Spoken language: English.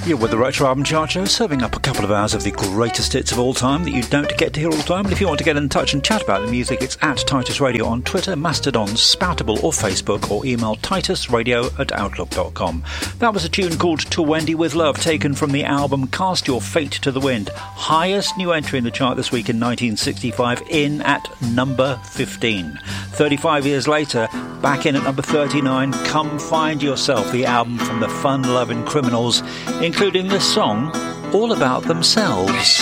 You're with the Retro Album Chart Show, serving up a couple of hours of the greatest hits of all time that you don't get to hear all the time. And if you want to get in touch and chat about the music, it's at Titus Radio on Twitter, Mastodon, Spoutable or Facebook, or email titusradio@outlook.com. That was a tune called To Wendy With Love, taken from the album Cast Your Fate to the Wind. Highest new entry in the chart this week in 1965, in at number 15. 35 years later, back in at number 39, Come Find Yourself, the album from the fun-loving Criminals, including this song, All About Themselves.